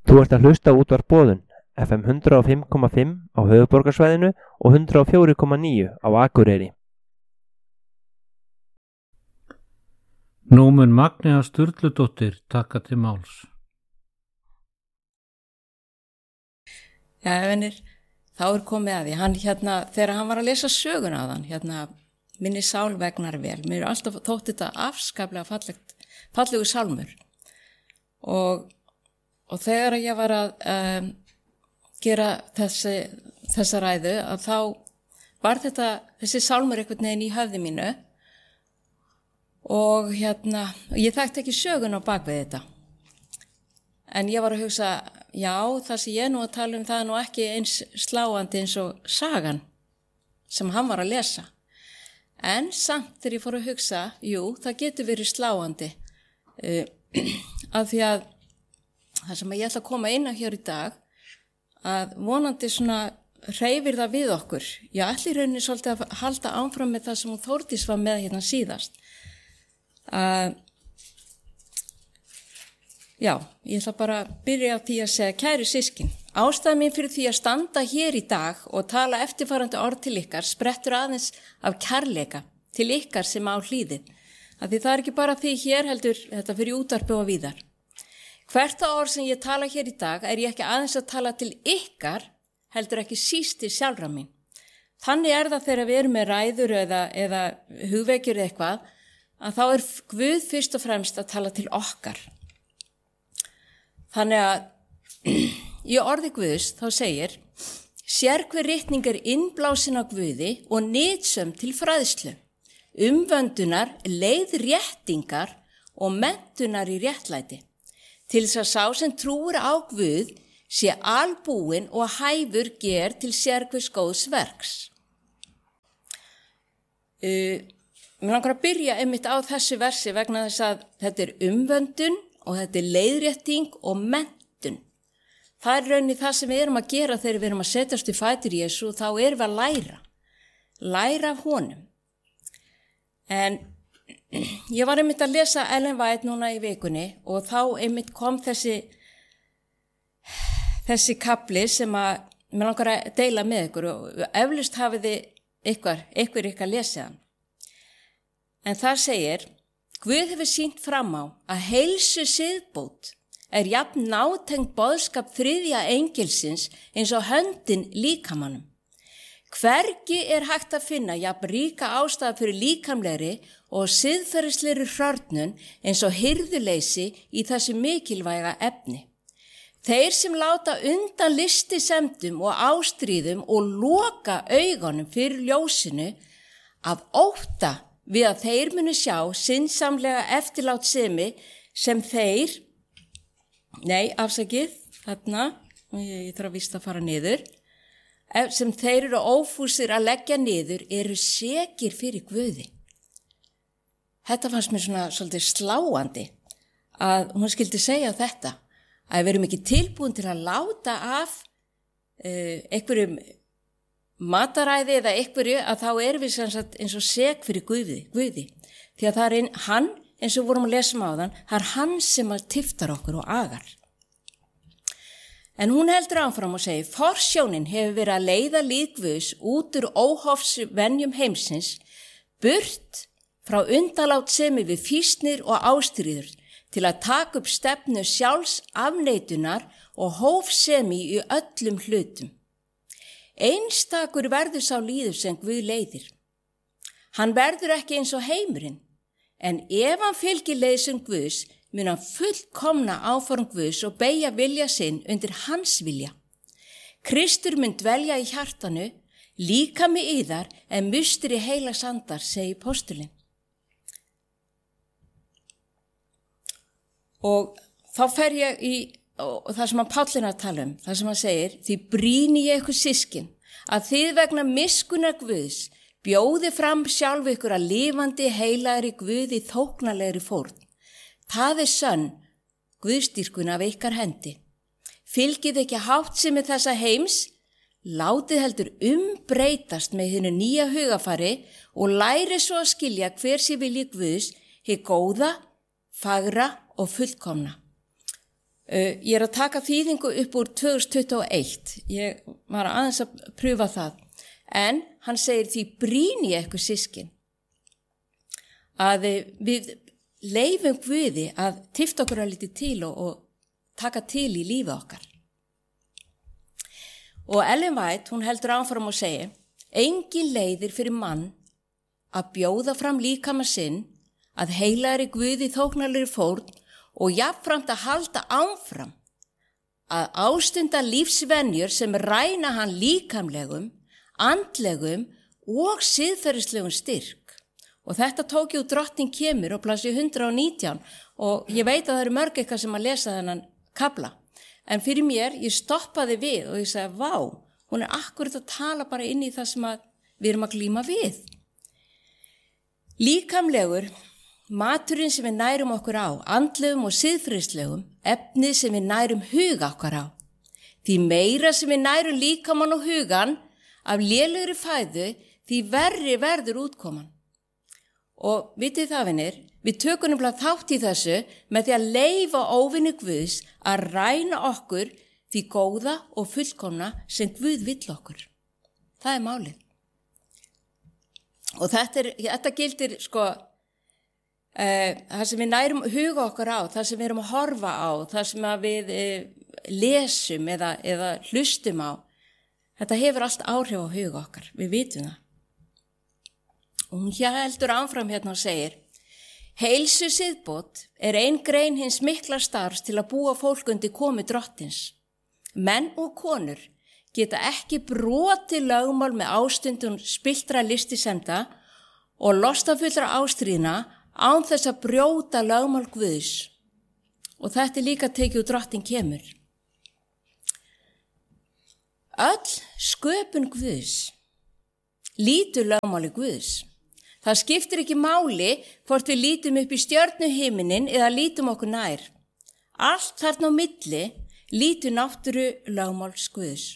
Þú ert að hlusta á útvarp Boðun, FM 105,5 á höfuðborgarsvæðinu og 104,9 á Akureyri. Nú mun Magnea Sturludóttir taka til máls. Já, venir, þá komið að því. Hann þegar hann var að lesa söguna á þann, minni sál vegnar vel. Mér alltaf þótt þetta afskaplega fallegu sálmur. Og þegar ég var að gera þessa ræðu, að þá var þessi sálmur einhvern veginn í höfði mínu og ég þekkti ekki sögun á bakvið þetta. En ég var að hugsa, já, það sem ég nú að tala það er nú ekki eins sláandi eins og sagan sem hann var að lesa. En samt þegar ég fór að hugsa, jú, það getur verið sláandi af því að það sem ég ætla að koma inn á hér í dag, að vonandi svona hreyfir það við okkur. Ég ætla í rauninni svolítið að halda áfram með það sem hún Þórdís var með hérna síðast. Já, ég ætla bara að byrja á því að segja, kæru systkin, ástæða mín fyrir því að standa hér í dag og tala eftirfarandi orð til ykkar sprettur aðeins af kærleika til ykkar sem á hlýðið. Af því það er ekki bara því hér heldur þetta fyrir útvarpi og víðar. Hvert orð sem ég tala hér í dag er ég ekki aðeins að tala til ykkar, heldur ekki síst til sjálfra mín. Þannig er það þegar við erum með ræður eða hugvekjur eða eitthvað, að þá er Guð fyrst og fremst að tala til okkar. Þannig að í orði Guðs þá segir, sér hver ritning er innblásin á Guði og nytsöm til fræðslu, umvöndunar, leiðréttingar og menntunar í réttlæti. Til þess að sá sem trúir á Guð sé albúinn og hæfur ger til sérhvers góðs verks. Mér langar að byrja einmitt á þessu versi vegna þess að þetta er umvöndun og þetta er leiðrétting og menntun. Það er rauninni það sem við erum að gera þegar við erum að setjast í fætur Jesú, þá erum við að læra af honum. En ég var einmitt að lesa Ellen White núna í vikunni og þá einmitt kom þessi kapli sem að mér langar að deila með ykkur og eflaust hafið þið ykkur lesið hann. En það segir, Guð hefur sýnt fram á að heilsu siðbót er jafn nátengt boðskap þriðja engilsins eins og höndin líkamanum. Hvergi er hægt að finna jafn ríka ástæða fyrir líkamlegri og siðferðislegri hrörnun eins og hirðuleysi í þessu mikilvæga efni. Þeir sem láta undan lystisemdum og ástríðum og loka augunum fyrir ljósinu af ótta við að þeir munu sjá sinnsamlega eftirlátssemi sem ég þarf víst að fara niður, sem þeir eru ófúsir að leggja niður eru sekir fyrir Guði. Þetta fannst mér svona svolítið sláandi að hún skildi segja þetta, að við erum ekki tilbúin til að láta af einhverjum mataræði eða einhverju að þá erum við eins og sek fyrir Guði. Því að það er hann, eins og vorum að lesa á þann, það er hann sem tiftar okkur og agar. En hún heldur áfram og segir, forsjónin hefur verið að leiða líð Guðs út úr óhófsvenjum heimsins, burt frá undanlátssemi við fýsnir og ástríður til að taka upp stefnu sjálfs afneitunar og hófsemi í öllum hlutum. Einstakur verður sá líður sem Guð leiðir. Hann verður ekki eins og heimurinn, en ef hann fylgir leið sem Guðs, mun hann fullkomna áform Guðs og beygja vilja sinn undir hans vilja. Kristur mun dvelja í hjartanu, líkami yðar en musteri heilags andar, segir postulinn. Og þá fer ég í það sem að Pállinn að tala það sem hann segir, því brýni ég ykkur systkin, að þið vegna miskunnar Guðs bjóði fram sjálf ykkur að lifandi heilagri Guði þóknanlegri fórn. Það er sönn Guðstýrkun af ykkar hendi. Fylgið ekki háttsemi þessa heims, látið heldur umbreytast með hinu nýja hugafari og læri svo að skilja hver sé vilji Guðs, hið góða, fagra og fullkomna. Ég að taka þýðingu upp úr 2021. Ég var aðeins að pröfa það. En hann segir því brýni ég ykkur systkin að við leifum Guði að tifta okkur að lítið til og taka til í lífi okkar. Og Ellen White, hún heldur áfram og segir, engin leiðir fyrir mann að bjóða fram líkama sinn, að heilagri Guði þóknarlegri fórn og jafnframt að halda áfram að ástunda lífsvenjur sem ræna hann líkamlegum, andlegum og siðferðislegum styrk. Og þetta tók ég úr Drottning kemur og blaðsíðu 119 og ég veit að það eru mörg eitthvað sem að lesa þennan kafla. En fyrir mér, ég stoppaði við og ég sagði, vá, hún akkurat að tala bara inn í það sem við erum að glíma við. Líkamlegur, maturinn sem við nærum okkur á, andlegum og siðferðislegum, efnið sem við nærum huga okkar á. Því meira sem við nærum líkamann og hugan af lélegri fæðu, því verri verður útkoman. Og vitið það, vinir, við tökum nefnilega þátt í þessu með því að leyfa óvinni Guðs að ræna okkur því góða og fullkomna sem Guð vill okkur. Það er málið. Og þetta gildir það sem við nærum huga okkar á, það sem við erum að horfa á, það sem við lesum eða hlustum á. Þetta hefur allt áhrif á huga okkar, við vitum það. Og hún heldur áfram og segir, heilsu siðbót er ein grein hins mikla starfs til að búa fólk undir komu Drottins. Menn og konur geta ekki brotið lögmál með ástundum spilltra listisemda og lostafullra ástríðna án þess að brjóta lögmál Guðs. Og þetta líka tekið úr Drottning kemur. Öll sköpun Guðs lítur lögmáli Guðs. Það skiptir ekki máli hvort við lítum upp í stjörnuhiminin eða lítum okkur nær. Allt þarna á milli lítur náttúru lögmáls Guðs.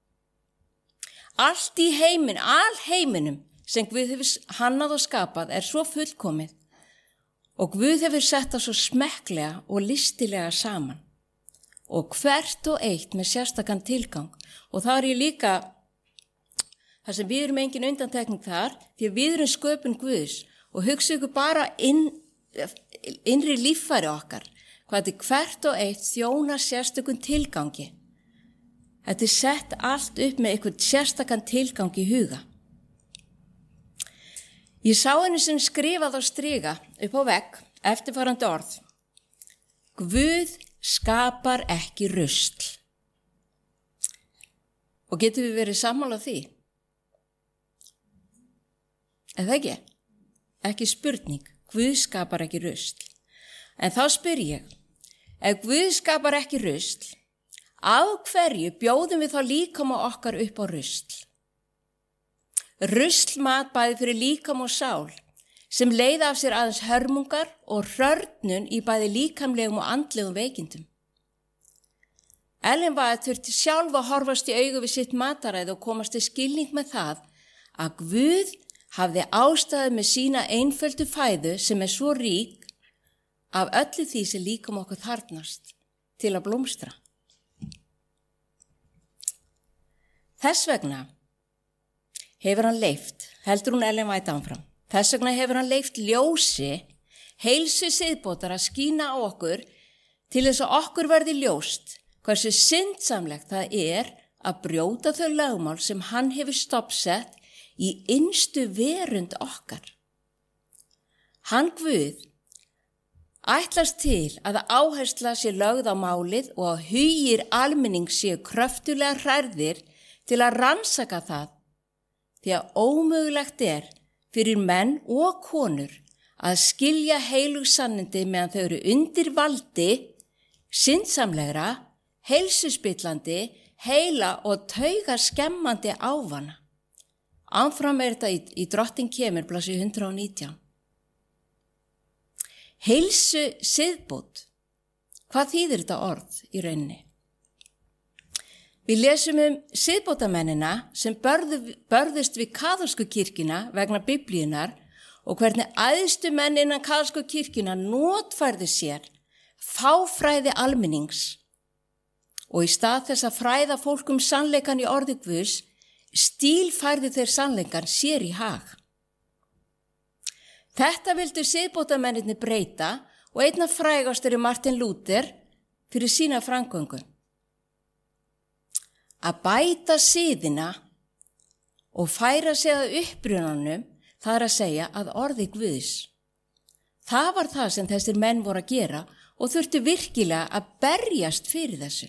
Allt í alheiminum sem Guð hefur hannað og skapað er svo fullkomið og Guð hefur sett það svo smekklega og listilega saman og hvert og eitt með sérstakann tilgang. Og það ég líka þar sem við erum engin undantekning þar, því að við erum sköpun Guðs og hugsa ykkur bara innri líffæri okkar, hvað þetta hvert og eitt þjónar sérstökum tilgangi. Þetta sett allt upp með eitthvað sérstakann tilgang í huga. Ég sá henni sem skrifað á striga upp á vegg eftirfarandi orð. Guð skapar ekki rusl. Og getum við verið sammála því? Eða ekki? Ekki spurning, Guð skapar ekki rusl. En þá spyr ég, ef Guð skapar ekki rusl, af hverju bjóðum við þá líkama okkar upp á rusl? Ruslmat bæði fyrir líkama og sál, sem leiða af sér aðeins hörmungar og hrörnun í bæði líkamlegum og andlegum veikindum. Ellen White þurfti sjálf að horfast í augu við sitt mataræði og komast til skilning með það að Guð hafði ástæðu með sína einföldu fæðu sem er svo rík af öllu því sem líkam okkur þarfnast til að blómstra. Þess vegna hefur hann leyft, heldur hún Ellen White áfram, þess vegna hefur hann leyft ljósi, heilsu siðbótar að skína á okkur til þess að okkur verði ljóst hversu syndsamlegt það er að brjóta þau lögmál sem hann hefur stoppsett í innstu verund okkar. Hann Guð ætlast til að áhersla sé lögð á málið og að hugir almennings séu kröftulega hrærðir til að rannsaka það, því að ómögulegt er fyrir menn og konur að skilja heilug sannindi meðan þau eru undir valdi, syndsamlegra, heilsuspillandi, heila og taugar skemmandi ávana. Áfram þetta í Drottning kemur, blaðsíðu 119. Heilsu siðbót. Hvað þýðir þetta orð í rauninni? Við lesum siðbótamennina sem börðust við kaþólsku kirkjuna vegna biblíunar og hvernig æðstu menn innan kaþólsku kirkjuna notfærðu sér fáfræði almennings og í stað þess að fræða fólk sannleikan í orði Guðs, stílfærðu þeir sannleikan sér í hag. Þetta vildu siðbótarmennirnir breyta og einna frægastur Martin Luther fyrir sína framgöngu. Að bæta siðina og færa sig að upprunanum, það að segja að orði Guðs. Það var það sem þessir menn voru að gera og þurftu virkilega að berjast fyrir þessu.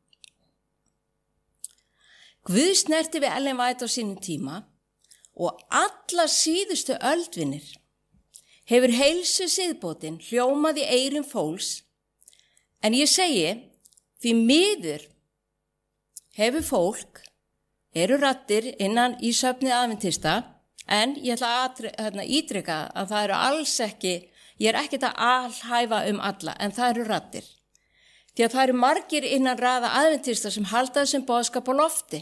Guð snerti við Ellen White á sínum tíma og alla síðustu öldvinir hefur heilsu siðbótin hljómað í eyrum fólks, en ég segi, því miður hefur fólk, eru raddir innan í söfnið aðventista, en ég ætla að ítreka að það eru alls ekki, ég er ekkert að alhæfa alla, en það eru raddir. Því að það eru margir innan raða aðventista sem halda þessum boðskap á lofti.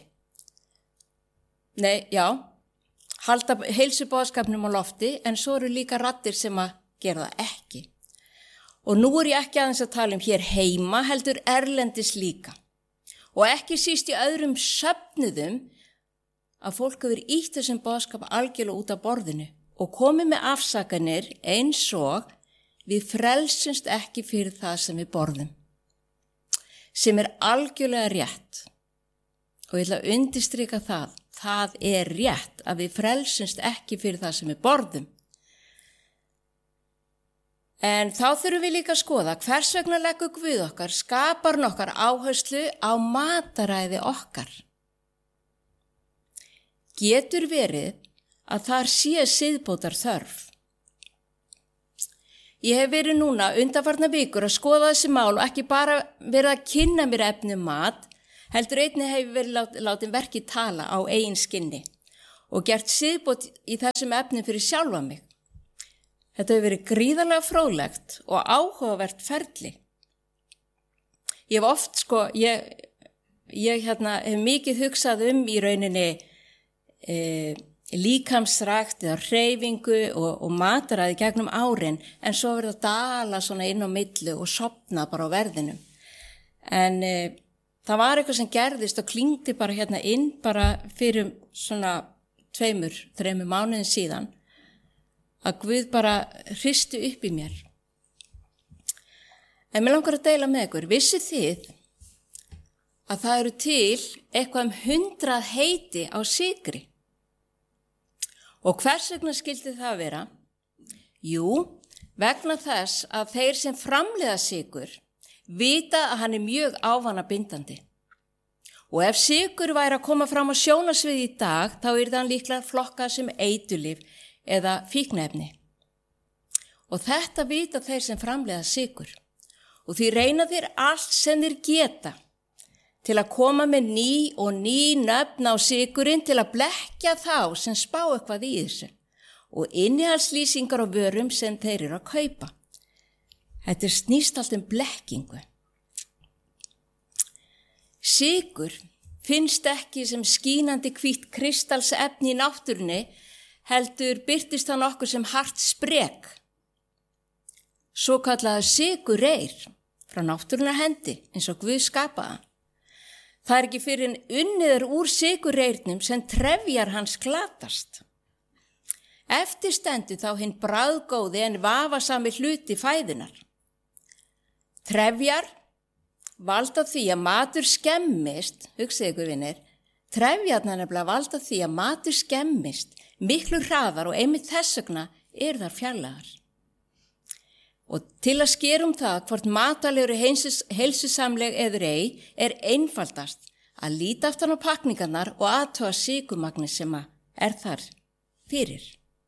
Halda heilsuboðskapnum á lofti, en svo eru líka raddir sem að gera það ekki. Og nú er ég ekki aðeins að tala hér heima, heldur erlendis líka. Og ekki síst í öðrum söfnuðum að fólk hefur ýtt þessum boðskap algjörlega út af borðinu og komið með afsakanir eins og við frelsumst ekki fyrir það sem við borðum. Sem er algjörlega rétt. Og ég ætla að undirstrika það. Það er rétt að við frelsumst ekki fyrir það sem við borðum. En þá þurfum við líka að skoða hvers vegna leggur Guð okkar, skapar okkar áherslu á mataræði okkar. Getur verið að þar sé siðbótar þörf. Ég hef verið núna undanfarna vikur að skoða þessi mál og ekki bara verið að kynna mér efni mat, heldur einnig hefur verið látin verkið tala á eigin skinni og gert siðbót í þessum efnum fyrir sjálfa mig. Þetta hefur verið gríðarlega fróðlegt og áhugavert ferli. Ég hef oft, ég hef mikið hugsað í rauninni líkamsrækt eða hreyfingu og mataræði gegnum árin, en svo verið að dala svona inn á milli og sofna bara á verðinum. En það var eitthvað sem gerðist og klingdi bara inn bara fyrir svona 2-3 mánuðin síðan, að Guð bara hristi upp í mér. En mér langar að deila með ykkur, vissu þið að það eru til eitthvað 100 heiti á sykri? Og hvers vegna skildi það vera? Jú, vegna þess að þeir sem framleiða sykur vita að hann er mjög ávanabindandi. Og ef sykur væri að koma fram á sjónarsviði í dag, þá yrði hann líklega flokkað sem eiturlyf eða fíkniefni. Og þetta vita þeir sem framleiða sykur. Og því reyna þeir allt sem þeir geta til að koma með ný nöfn á sykurinn til að blekkja þá sem spá eitthvað í þessu og innihaldslýsingar á vörum sem þeir eru að kaupa. Þetta snýst allt blekkingu. Sykur finnst ekki sem skínandi hvítt kristalsefni í náttúrunni, heldur birtist hann okkur sem hart sprek. Svo kallaður sykurreyr frá náttúrunnar hendi, eins og Guð skapaða. Það er ekki fyrir unniður úr sykurreyrnum sem trefjar hans glatast. Eftir stendur þá hinn bragðgóði en vafasami hluti fæðunar. Trefjar valda því að matur skemmist, hugsið ykkur vinir, trefjarnar nefnilega valda því að matur skemmist miklu hraðar og einmitt þess vegna eru þar fjarlægar. Og til að skera það hvort matarlegur heilsusamleg eður ei er einfaldast að líta aftan á pakningarnar og athuga sykurmagnið sem er þar fyrir.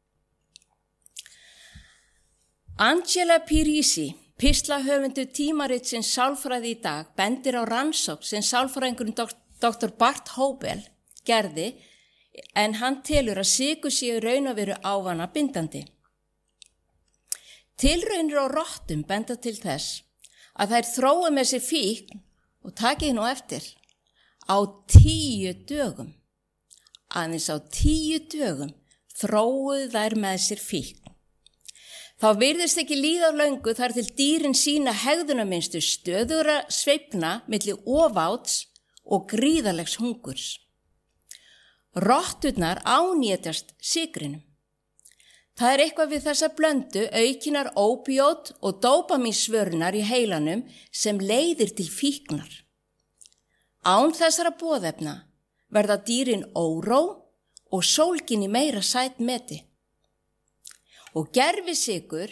Angela Pirisi, pislahöfundur tímaritsins Sálfræði í dag, bendir á rannsókn sem sálfræðingurinn Dr. Bart Hobel gerði, en hann telur að sykur séu raun og veru ávanabindandi. Tilraunir á rottum benda til þess að þær þróa með sér fíkn, og takið nú eftir, á 10 dögum. Aðeins á 10 dögum þróuðu þær með sér fíkn. Þá virðist ekki líða á löngu þar til dýrin sína hegðunarmynstur stöðugra sveifna milli ofáts og gríðarlegs hungurs. Rotturnar ánýtast sykrinum. Það er eitthvað við þessa blöndu aukinar ópíót og dópamínsvörunar í heilanum sem leiðir til fíknar. Án þessara boðefna verða dýrin óró og sólgin í meira sætmeti. Og gervisykur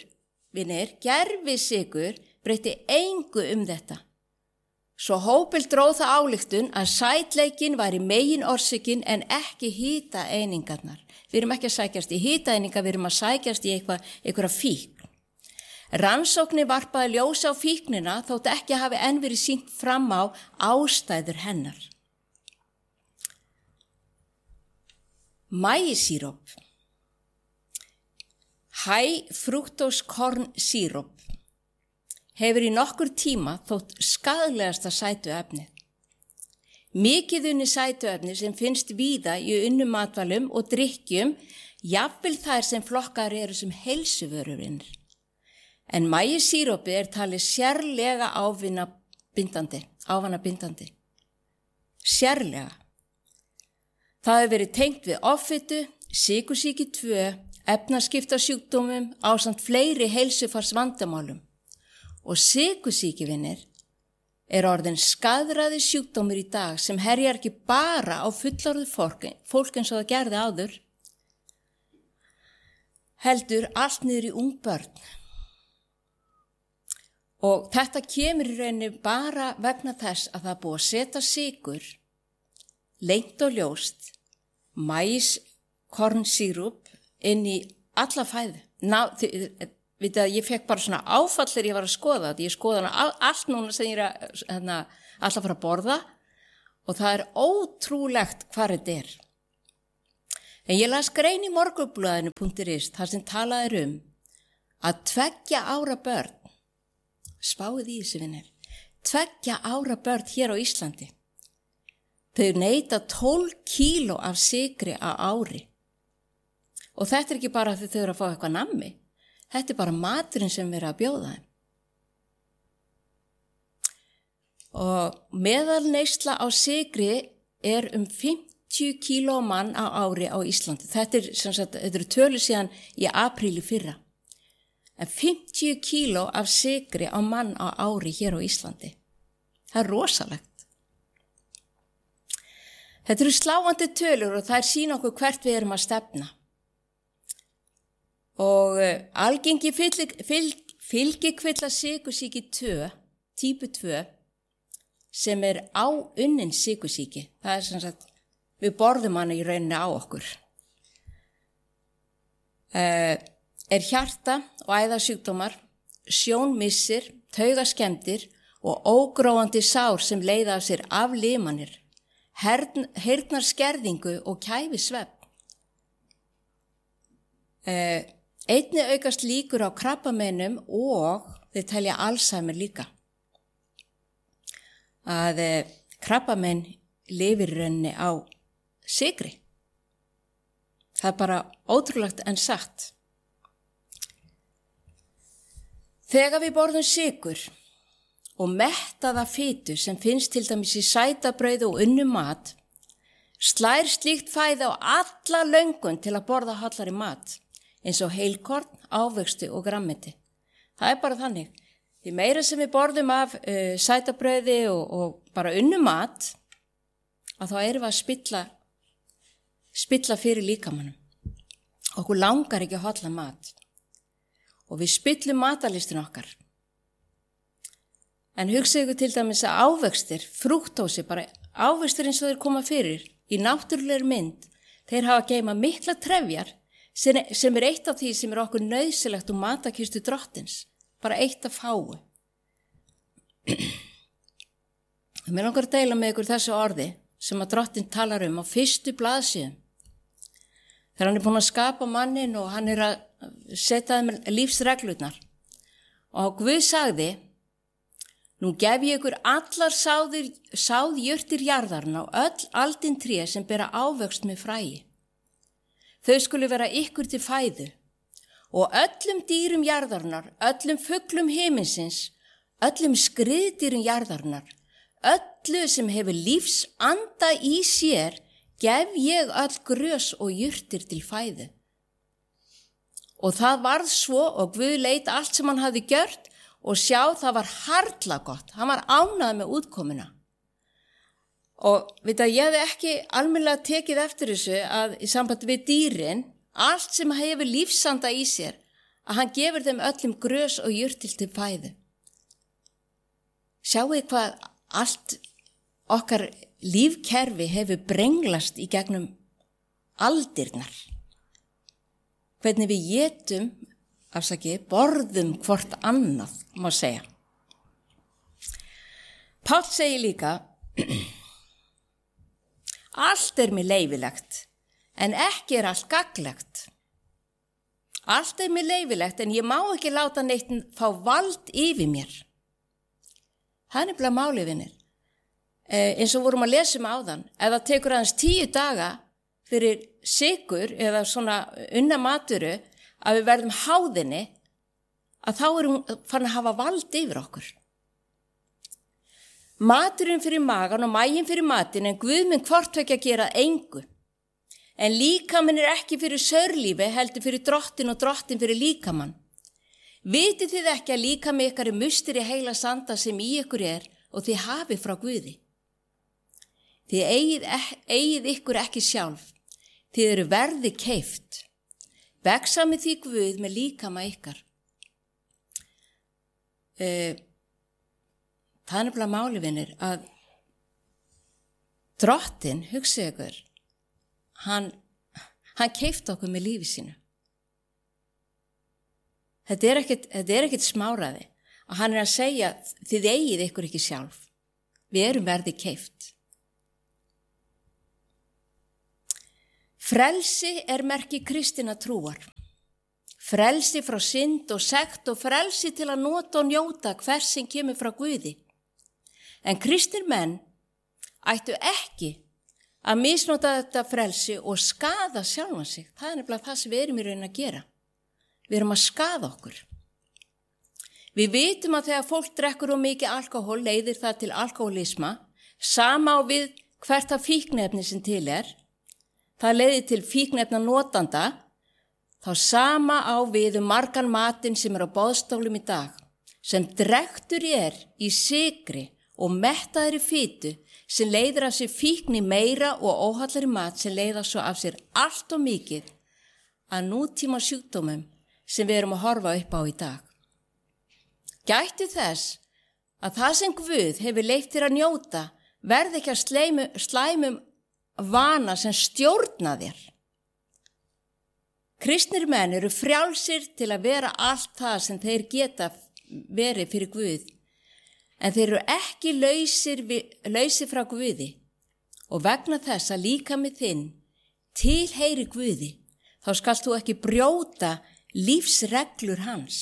breytti engu þetta. Svo Hópel dró það ályktun að sætleikin væri megin orsökin en ekki hitaeiningarnar. Við erum ekki að sækjast í hitaeiningar, við erum að sækjast í einhverja fíkn. Rannsóknir varpaði ljósa á fíknina þótt ekki hafi enn verið sýnt fram á ástæður hennar. Maísíróp. High fructose corn syrup hefur í nokkur tíma þótt skaðlegasta sætuefnið. Mikið unni sætuefni sem finnst víða í unnum matvælum og drykkjum, jafnvel þær sem flokkar eru sem heilsuvörurinnir. En maísírópið talið sérlega ávanabindandi. Sérlega. Það hefur verið tengt við offitu, sykursýki 2, efnaskiptasjúkdómum ásamt fleiri heilsufarsvandamálum. Og sykursýkivinir orðin skaðræði sjúkdómur í dag sem herjar ekki bara á fullorðið fólk eins og það gerði áður, heldur allt niður í ung börn. Og þetta kemur í rauninni bara vegna þess að það er búið að setja sykur, leynt og ljóst, maískornsýrup inn í alla fæðu. Ég fekk bara svona áfall þegar ég var að skoða þetta. Ég skoða hana allt núna sem ég alltaf fara að borða og það er ótrúlegt hvað þetta En ég las grein í morgunblaðinu.is þar sem talað að 2 ára börn, spáið í þessu vinir, 2 ára börn hér á Íslandi, þau neyta 12 kíló af sykri á ári. Og þetta ekki bara því þau eru að fá eitthvað nammi. Þetta bara maturinn sem við erum að bjóða þeim. Og meðalneysla á sykri 50 kíló mann á ári á Íslandi. Þetta eru tölur síðan í apríl í fyrra. En 50 kíló af sykri á mann á ári hér á Íslandi. Það er rosalegt. Þetta eru sláandi tölur og það sýna okkur hvert við erum að stefna. Og algengi fylgikvilla sykursýki 2, típu 2, sem áunnin sykursýki. Það sem sagt, við borðum hana í rauninni á okkur. Hjarta- og æðasjúkdómar, sjónmissir, taugaskemmdir og ógróandi sár sem leiða af sér aflimanir, heyrnarskerðingu og kæfisvefn. Einnig aukast líkur á krabbameinum og þeir telja Alzheimer líka. Að krabbamein lifir í rauninni á sykri. Það er bara ótrúlegt en satt. Þegar við borðum sykur og mettaða fitu sem finnst til dæmis í sætabrauði og unnum mat, slær slíkt fæði á alla löngun til að borða hollari mat. Eins og heilkorn, ávexti og grammeti. Það er bara þannig. Því meira sem við borðum af sætabrauði og bara unnum mat, að þá erum við að spilla fyrir líkamanum. Okkur langar ekki að holla mat. Og við spillum matalistin okkar. En hugsið ykkur til dæmis að ávextir, frúktósi, bara ávextir eins og þeir koma fyrir í náttúrulegri mynd, þeir hafa að geyma mikla trefjar sem eitt af því sem okkur nauðsynlegt matakistu drottins. Bara eitt af fáu. Mér langar að deila með ykkur þessu orði sem að drottin talar á fyrstu blaðsíðum. Þegar hann búinn að skapa mannin og hann að setja þeim lífsreglurnar. Og Guð sagði, nú gef ég ykkur allar sáðjurtir jarðarna og öll aldin tré sem bera ávöxt með fræi. Þau skulu vera ykkur til fæðu og öllum dýrum jarðarinnar, öllum fuglum himinsins, öllum skriðdýrum jarðarinnar, öllu sem hefur lífsanda í sér, gef ég öll grös og jurtir til fæðu. Og það varð svo og Guð leit allt sem hann hafði gjört og sjá það var harla gott. Hann var ánægður með útkomuna. Og veit að ég hefði ekki almennilega tekið eftir þessu að í sambandi við dýrin, allt sem hefur lífsanda í sér, að hann gefur þeim öllum grös og jurtir til fæðu. Sjáu hvað allt okkar lífkerfi hefur brenglast í gegnum aldirnar. Hvernig við étum, borðum hvort annað, má segja. Páll segir líka, allt mér leyfilegt, en ekki allt gagnlegt. Allt mér leyfilegt, en ég má ekki láta neitt fá vald yfir mér. Það er nefnilega málið, vinir. Eins og vorum að lesa áðan, ef það tekur aðeins 10 daga fyrir sykur eða svona unna maturu að við verðum háðinni, að þá hún farin að hafa vald yfir okkur. Maturinn fyrir magan og maginn fyrir matinn, en Guð mun hvort tveggja gera engu. En líkaminn ekki fyrir saurlífi, heldur fyrir drottin og drottin fyrir líkamann. Vitið þið ekki að líkami ykkar mustur í heila sanda sem í ykkur og þið hafið frá Guði? Þið eigið ykkur ekki sjálf. Þið eru verði keypt. Vexa með því Guð með líkama ykkar. Það er nefnilega máli, vinir, að drottin, hugsið ykkur, hann keypti okkur með lífi sínu. Þetta er ekkert smáræði. Og hann að segja, þið eigið ykkur ekki sjálf. Við erum verði keypt. Frelsi merki kristinna trúar. Frelsi frá synd og sekt og frelsi til að nota og njóta hvers sem kemur frá Guði. En kristnir menn ættu ekki að misnota þetta frelsi og skaða sjálfan sig. Það er nefnilega það sem við erum í raun að gera. Við erum að skaða okkur. Við vitum að þegar fólk drekkur of mikið alkohól leiðir það til alkohólisma, sama á við hvert af fíkniefni sem til það leiðir til fíkniefna notanda, þá sama á við margan matinn sem á boðstólum í dag, sem drektur í sykri og mettaðri fitu sem leiðir af sér fíkni meira og óhollari mat sem leiða svo af sér allt og mikið að nútíma sjúkdómum sem við erum að horfa upp á í dag. Gættu þess að það sem Guð hefur leyft þér að njóta verði ekki að slæmum vana sem stjórna þér. Kristnir menn eru frjálsir til að vera allt það sem þeir geta verið fyrir Guð, en þeir eru ekki lausir frá Guði og vegna þess að líkami þinn tilheyri Guði, þá skalt þú ekki brjóta lífsreglur hans.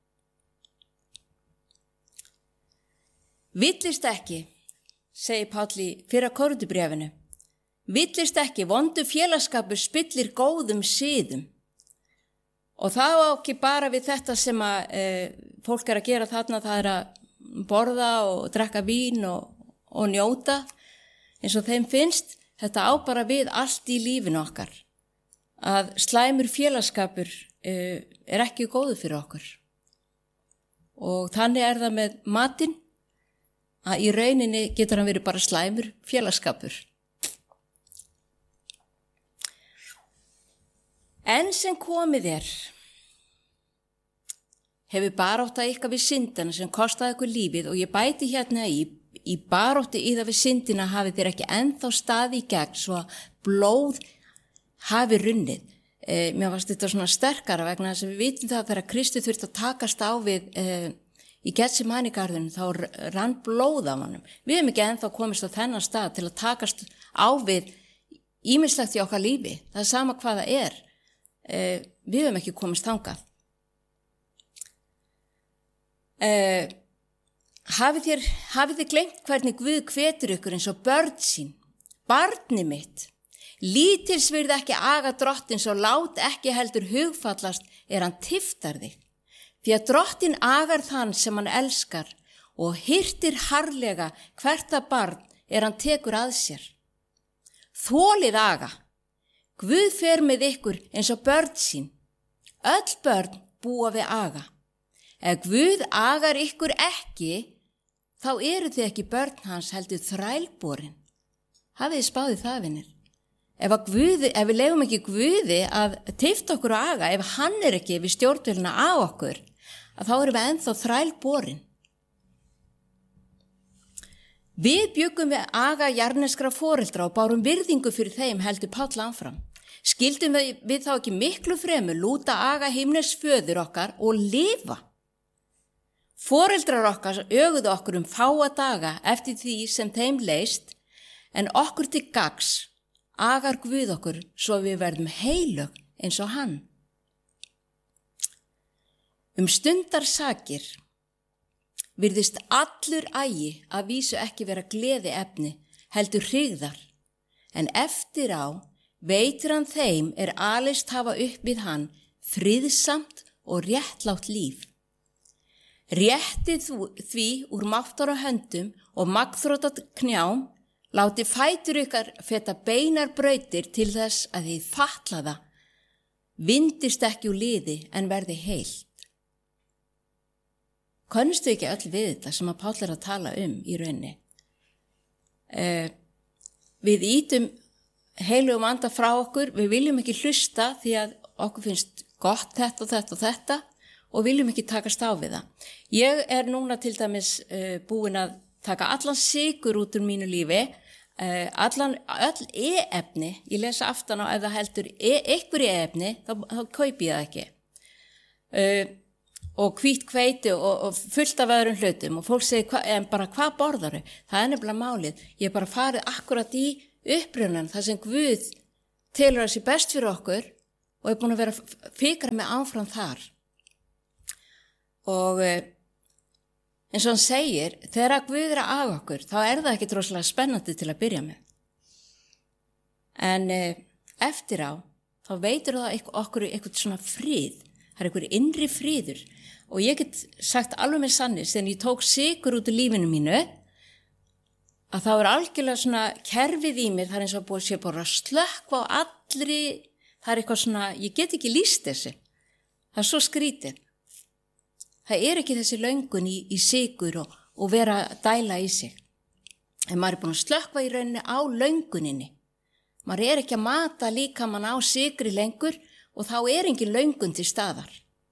Villist ekki, segir Páll í fyrra Korinthubréfinu, villist ekki, vondu félagsskapur spillir góðum siðum. Og það á ekki bara við þetta sem fólk að gera þarna, það að borða og drekka vín og njóta eins og þeim finnst. Þetta á bara við allt í lífinu okkar. Að slæmur félagsskapur ekki góður fyrir okkur. Og þannig það með matinn, að í rauninni getur hann verið bara slæmur félagsskapur. En sem komið hefur barátta ykkar við syndina sem kostaði ykkur lífið og ég bæti hérna í baróttu í það við syndina hafið þér ekki ennþá staði í gegn svo að blóð hafi runnið. Mér fannst þetta svona sterkara vegna þess að við vitum það að þegar Kristur þurfti að takast á við í Getsemanigarðinu þá rann blóð af honum. Við hefum ekki ennþá komist á þennan stað til að takast á við ýmislegt í okkar lífi. Það er sama hvað það við hefum ekki komist þangað. Hafið þið gleymt hvernig Guð hvetur ykkur eins og börn sín? Barni mitt, Lítils virði ekki aga drottins og lát ekki heldur hugfallast hann tiftar þig. Því að drottin agar þann sem hann elskar og hirtir harlega hvert að barn hann tekur að sér. Þolið aga. Guð fer með ykkur eins og börn sín. Öll börn búa við aga. Ef Guð agar ykkur ekki, þá eru þið ekki börn hans heldur þrælborin. Hafið þið spáðið það, vinir? Ef við legum ekki Guði að tifta okkur og aga, ef hann ekki við stjórnvölina á okkur, að þá erum við ennþá þrælborin. Við bjuggum við aga jarneskra foreldra og bárum virðingu fyrir þeim, heldur Páll áfram. Skildum við þá ekki miklu fremur lúta aga himnesks föður okkar og lifa. Foreldrar okkar öguðu okkur fáa daga eftir því sem þeim leist, en okkur til gagns agar Guð okkur svo við verðum heilög eins og hann. Stundarsakir virðist allur agi að vísu ekki vera gleði efni, heldur hrygðar, en eftir á veitir hann þeim alist hafa upp við hann friðsamt og réttlátt líf. Réttið því úr máttara höndum og magnþrótta knjám, láti fætur ykkar feta beinar brautir til þess að þið fatlaða vindist ekki úr liði en verði heilt. Könnustu ekki öll við þetta sem að Páll að tala í rauninni? Við ítum heilugum anda frá okkur, við viljum ekki hlusta því að okkur finnst gott þetta og þetta og þetta og viljum ekki takast á við það. Ég núna til dæmis búin að taka allan sykur út úr mínu lífi, öll e-efni, ég lesa aftan á ef það heldur einhver e-efni, þá kaupi ég það ekki. Og hvítt hveiti og fullt af öðrum hlutum og fólk segir, en bara hvað borðarðu? Það nefnilega málið. Ég bara farið akkurat í upprunan, það sem Guð telur að sé best fyrir okkur og búin að vera fikra með áfram þar. Og eins og hann segir, þegar Guð að aga okkur, þá það ekki droslega spennandi til að byrja með. En eftir á, þá veitur það okkur eitthvað svona frið. Það eitthvað innri friður. Og ég get sagt alveg með sannis, þegar ég tók sykur út úr lífinu mínu, að þá algjörlega svona kerfið í mér, það eins og búið sé bara að slökkva á allri, það eitthvað svona, ég get ekki lýst þessu. Það svo skrítið. Það ekki þessi löngun í sykur og vera að dæla í sig. En maður búin að slökkva í rauninni á lönguninni. Maður ekki að mata líkamann á sykri lengur og þá engin löngun til staðar.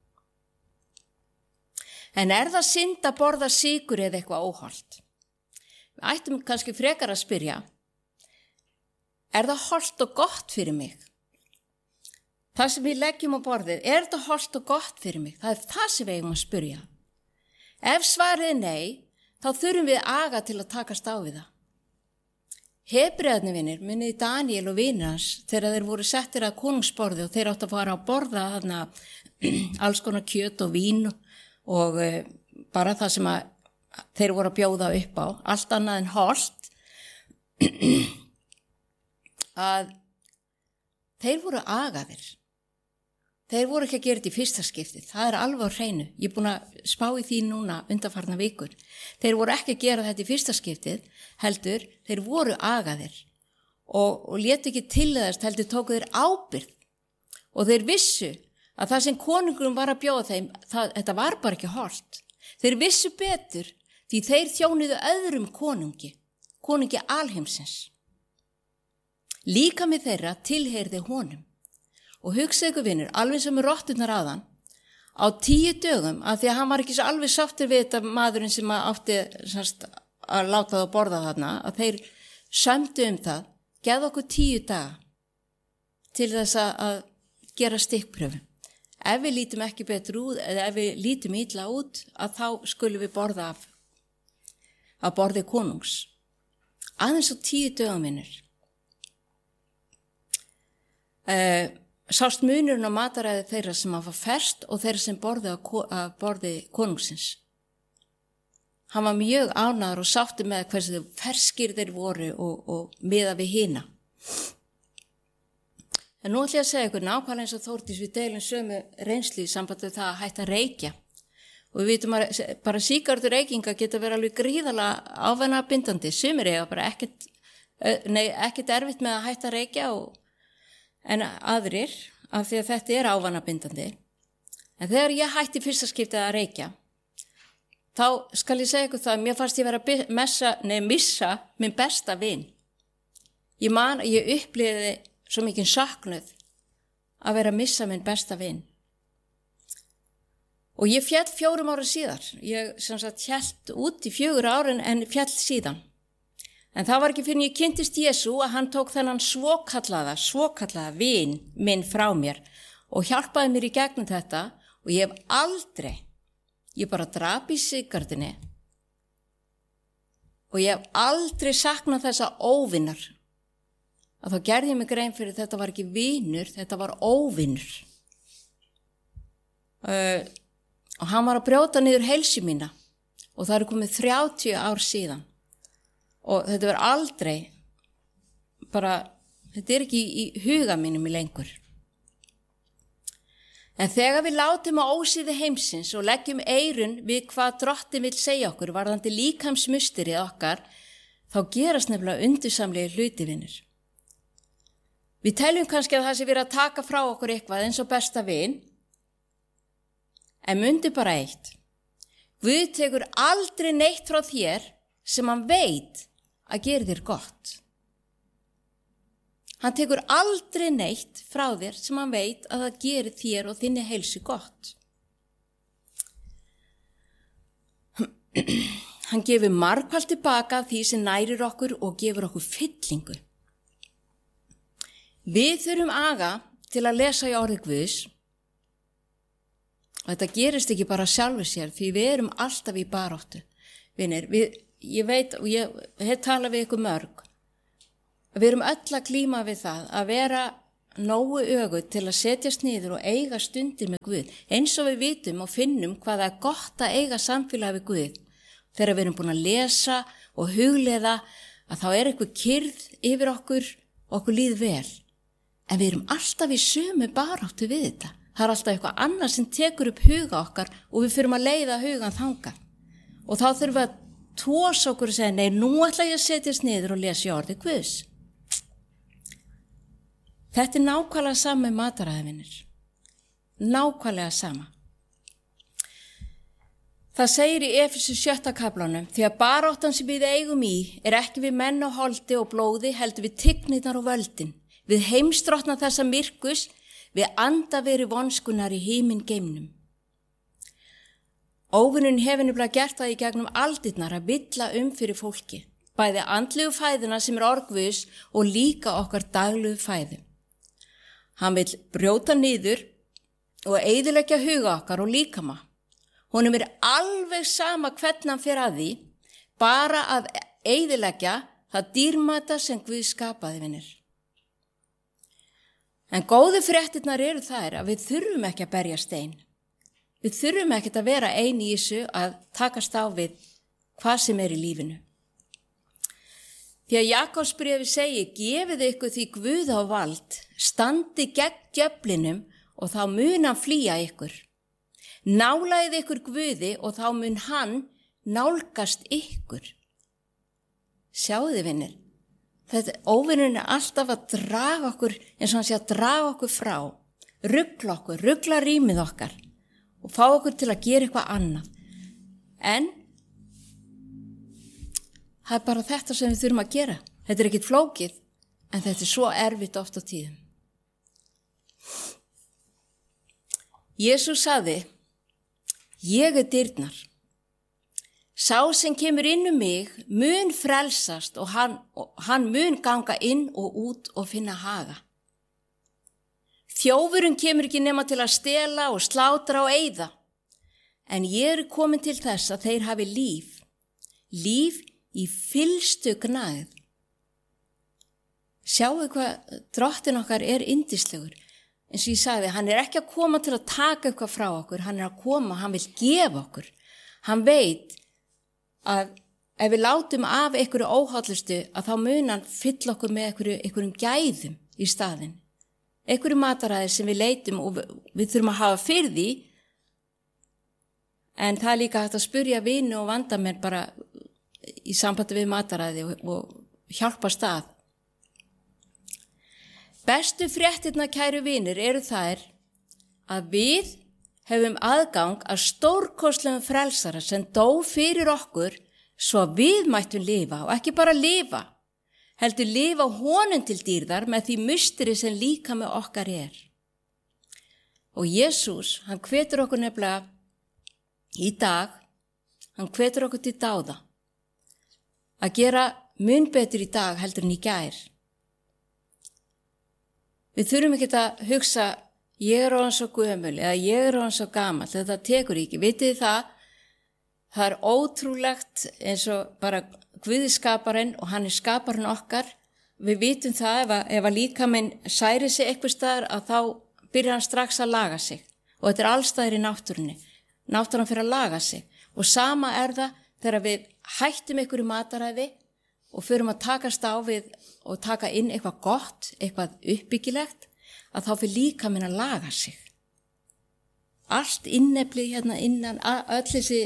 En það synd að borða sykur eða eitthvað óhollt? Við ættum kannski frekar að spyrja, það hollt og gott fyrir mig? Það sem við leggjum á borðið, það hollt og gott fyrir mig? Það það sem við eigum að spyrja. Ef svarið nei, þá þurfum við aga til að takast á við það. Hebrearnir vinir, munið Daniel og vinir hans, þegar þeir voru settir að konungsborði og þeir áttu að fara að borða þarna alls konar kjöt og vín og bara það sem þeir voru að bjóða upp á, allt annað en hollt, að þeir voru agaðir. Þeir voru ekki að gera þetta í fyrsta skiptið, það alveg á hreinu. Ég búin að spá í því núna undanfarna vikur. Þeir voru ekki að gera þetta í fyrsta skiptið, heldur, þeir voru agaðir og létu ekki til þess, heldur tóku þeir ábyrgð og þeir vissu að það sem konungurum var að bjóða þeim, þetta var bara ekki hollt. Þeir vissu betur því þeir þjónuðu öðrum konungi alheimsins. Líkami þeirra tilheyrði honum. Og hugsaðu ykkur vinur, alveg sem rotturnar áðan, á 10 dögum, af því að hann var ekki svo alveg sáttur við þetta maðurinn sem átti að láta það borða þarna, að þeir sömdu það, gefðu okkur 10 daga til þess að gera stikkpröfu. Ef við lítum ekki betur út, eða ef við lítum illa út, að þá skulum við borða af borði konungs. Aðeins á 10 dögum vinur. Sást munurinn á mataræði þeirra sem var ferskt og þeirra sem borði konungsins. Hann var mjög ánægður og sátti með hversu ferskir þeir voru og miða við hina. En nú ætlum ég að segja ykkur nákvæmlega eins og Þórdís, við deilum sömu reynslu í sambandi við það að hætta að reykja. Og við vitum að bara sígarettur reykinga geta verið alveg gríðarlega ávanabindandi. Sumir eiga bara ekkert erfitt með að hætta að reykja en aðrir, af því að þetta er ávanabindandi. En þegar ég hætti fyrsta skiptið að reykja, þá skal ég segja ykkur það, mér fannst ég vera að missa minn besta vin. Ég upplifði svo mikinn saknuð að vera að missa minn besta vin. Og ég fjall 4 ára síðar. Ég sem sagt hélt út í 4 árin en fjall síðan. En það var ekki fyrir ég kynntist Jesú að hann tók þennan svokallaða vin minn frá mér og hjálpaði mér í gegnum þetta og ég bara drap í sigarettinni og ég hef aldrei saknað þessa óvinnar. Að þá gerði ég mig grein fyrir þetta var ekki vinur, þetta var óvinnur. Og hann var að brjóta niður heilsu mína og það eru komið 30 ár síðan. Og þetta var aldrei, þetta er ekki í huga mínum í lengur. En þegar við látum á ósíði heimsins og leggjum eyrun við hvað Drottinn vill segja okkur varðandi líkamsmusterið okkar, þá gerast nefnilega undursamlegir hluti, vinir. Við teljum kannski að það sé verið að taka frá okkur eitthvað eins og besta vin, en mundi bara eitt. Guð tekur aldrei neitt frá þér sem hann veit að gera þér gott. Hann tekur aldrei neitt frá þér sem hann veit að það gerir þér og þinni heilsu gott. Hann gefur margfalt tilbaka því sem nærir okkur og gefur okkur fyllingu. Við þurfum aga til að lesa í orði Guðs. Og þetta gerist ekki bara sjálfu sér, því við erum alltaf í baráttu. Vinir, ég veit og ég hef talað við ykkur mörg. Við erum öll að glíma við það að vera nógu öguð til að setjast niður og eiga stundir með Guð. Eins og við vitum og finnum hvað það er gott að eiga samfélag við Guð. Þegar við erum búin að lesa og hugleiða að þá er eitthvað kyrrð yfir okkur og okkur líð vel. En við erum alltaf í sömu baráttu við þetta. Það er alltaf eitthvað annað sem tekur upp huga okkar og við fyrum að leiða hugan þangað. Og þá þurfum við að tósa okkur og segja, nei, nú ætla ég að setjast niður og lesa í orði Guðs. Þetta er nákvæmlega sama með mataræðinir. Nákvæmlega sama. Það segir í Efesu 7. kaflanum, því að baráttan sem við eigum í er ekki við menn og holdi og blóði, heldur við tignirnar og völdin. Við heimsdrottna þessa myrkus, við andaveri vonskunar í himingeimnum. Óvinnurinn hefur nefnilega gert það í gegnum aldirnar að villa fyrir fólki, bæði andlegu fæðuna sem er orð Guðs og líka okkar daglegu fæðu. Hann vill brjóta niður og eyðileggja huga okkar og líkama. Honum er alveg sama hvernig hann fer að því, bara að eyðileggja það dýrmæta sem Guð skapaði, vinir. En góðu fréttirnar eru þær að við þurfum ekki að berja stein. Við þurfum ekki að vera ein í þessu að takast á við hvað sem er í lífinu. Því að Jakobsbréfið segir, gefið ykkur því Guð á vald, standi gegn djöflinum og þá mun hann flýja ykkur. Nálægið ykkur Guði og þá mun hann nálgast ykkur. Sjáðu þið, vinir. Þetta óvinnurinn er alltaf að draga okkur, eins og hann sé að draga okkur frá, ruggla rýmið okkar og fá okkur til að gera eitthvað annað. En það er bara þetta sem við þurfum að gera. Þetta er ekkit flókið, en þetta er svo erfitt oft á tíðum. Jesús sagði, ég er dyrnar. Sá sem kemur inn mig mun frelsast og hann mun ganga inn og út og finna haga. Þjófurinn kemur ekki nema til að stela og slátra og eyða. En ég er komin til þess að þeir hafi líf. Líf í fyllstu gnægð. Sjáu hvað Drottinn okkar er yndislegur. Eins og ég sagði, hann er ekki að koma til að taka eitthvað frá okkur. Hann er að koma, hann vil gefa okkur. Hann veit að ef við látum af einhverju óhollustu að þá mun hann fylla okkur með einhverjum gæðum í staðinn. einhverju mataræði sem við leitum og við þurfum að hafa fyrir því, en það líka hægt að spyrja vini og vandamenn bara í sambandi við mataræði og hjálpa stað. Bestu fréttirnar, kæru vinir, eru þær að við hefum aðgang að stórkostlegum frelsara sem dó fyrir okkur svo að við mættum lifa og ekki bara lifa, heldur lifa honum til dýrðar með því musteri sem líka með okkar er. Og Jesús, hann hvetur okkur nefnilega í dag, hann hvetur okkur til dáða, að gera mun betur í dag heldur en í gær. Við þurfum ekki að hugsa, ég er orðinn svo gömul eða ég er orðinn svo gamall, þetta tekur ekki. Vitið það er ótrúlegt eins og bara Guði skaparinn og hann er skaparinn okkar. Við vitum það ef að líkaminn særi sig eitthvað staðar að þá byrjar hann strax að laga sig. Og þetta er allstaðir í náttúrunni. Náttúran fyrir að laga sig. Og sama er það þegar við hættum einhverju mataræði og förum að takast á við og taka inn eitthvað gott, eitthvað uppbyggilegt, að þá fyrir líkaminn að laga sig. Allt innefli innan, öll þessi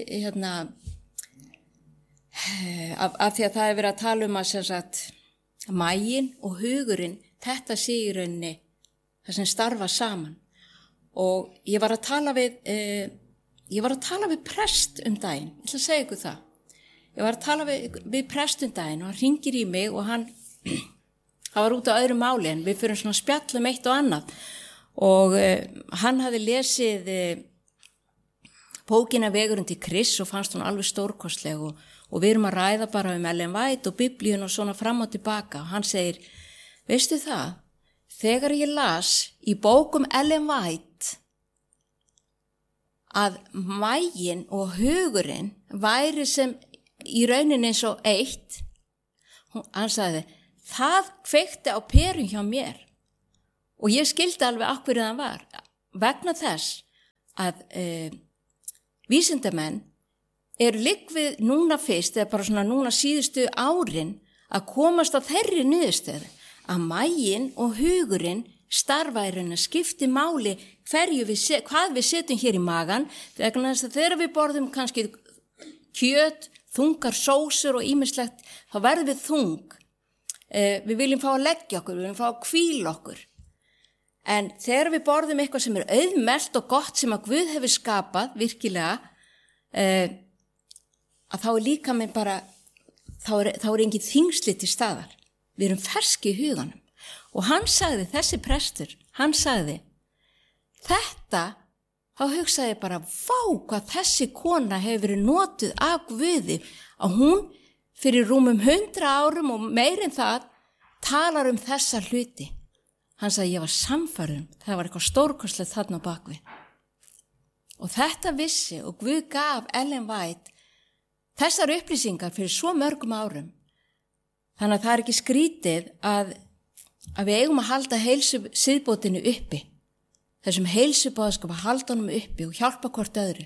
af því að það er verið að tala um að sem sagt, maginn og hugurinn, þetta sé í rauninni það sem starfa saman. Og ég var að tala við prest daginn, ég ætla að segja ykkur það. Ég var að tala við prest daginn og hann hringir í mig og hann var út á öðru máli en við fyrir svona spjallum eitt og annað. Og hann hafði lesið bókina Vegurinn til Krists og fannst hún alveg stórkostleg og við erum að ræða bara Ellen White og Biblíun og svona fram og tilbaka. Og hann segir, veistu það, þegar ég las í bókum Ellen White að maginn og hugurinn væri sem í rauninni eins og eitt, hann sagði, það kveikti á perun hjá mér og ég skildi alveg af hverju það var, vegna þess að vísindamenn eru líkvið núna fyrst, eða bara svona núna síðustu árin að komast á þeirri niðurstöðu að maginn og hugurinn starfa í rauninni, skipti máli hvað við setjum hér í magan, vegna þess að þegar við borðum kannski kjöt, þungar sósur og ýmislegt, þá verðum við þung. Við viljum fá að leggja okkur, við viljum fá að hvíla okkur. En þegar við borðum eitthvað sem er auðmelt og gott sem að Guð hefur skapað, virkilega, að þá er líka með bara, þá er engin þyngsli til staðar. Við erum ferski í huganum. Og hann sagði, þessi prestur, hann sagði, þetta, þá hugsaði ég bara, vá hvað þessi kona hefur verið notuð af Guði, að hún fyrir rúmum 100 árum og meir en það talar þessa hluti. Hann sagði, ég var sannfærður, það var eitthvað stórkostlegt þarna á bakvið. Og þetta vissi og Guð gaf Ellen White þessar upplýsingar fyrir svo mörgum árum. Þannig að það er ekki skrítið að við eigum að halda heilsusiðbótinu uppi. Þessum heilsuboðskap að halda honum uppi og hjálpa hvort öðru.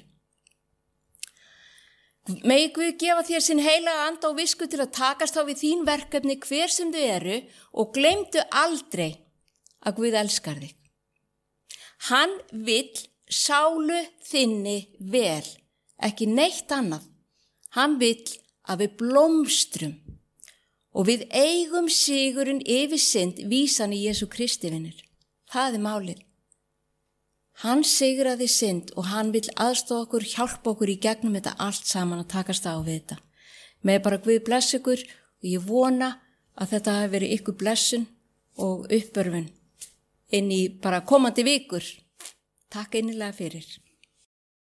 Megi Guð gefa þér sinn heilaga anda og visku til að takast á við þín verkefni hver sem þau eru og gleymdu aldrei að Guð elskar þig. Hann vill sálu þinni vel, ekki neitt annað. Hann vill að við blómstrum og við eigum sigurinn yfir synd vísan í Jesú Kristi, vinir. Það er málið. Hann sigraði synd og hann vill aðstoða okkur, hjálpa okkur í gegnum þetta allt saman að takast á við þetta. Með bara Guð bless ykkur og ég vona að þetta hafi verið ykkur blessun og uppörfun inn í bara komandi vikur. Takk innilega fyrir.